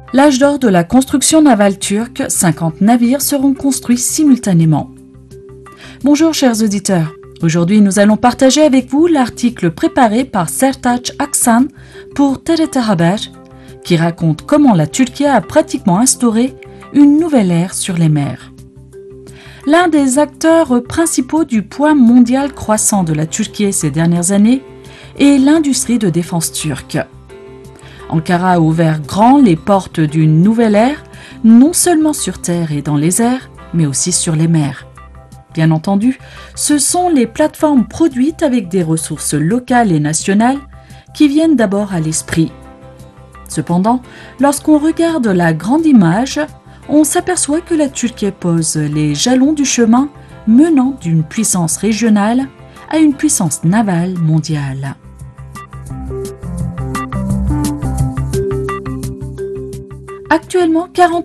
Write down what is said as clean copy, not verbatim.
L'âge d'or de la construction navale turque, 50 navires seront construits simultanément. Bonjour chers auditeurs, aujourd'hui nous allons partager avec vous l'article préparé par Sertaç Aksan pour TRT Haber qui raconte comment la Turquie a pratiquement instauré une nouvelle ère sur les mers. L'un des acteurs principaux du poids mondial croissant de la Turquie ces dernières années est l'industrie de défense turque. Ankara a ouvert grand les portes d'une nouvelle ère, non seulement sur terre et dans les airs, mais aussi sur les mers. Bien entendu, ce sont les plateformes produites avec des ressources locales et nationales qui viennent d'abord à l'esprit. Cependant, lorsqu'on regarde la grande image, on s'aperçoit que la Turquie pose les jalons du chemin menant d'une puissance régionale à une puissance navale mondiale. Actuellement, 40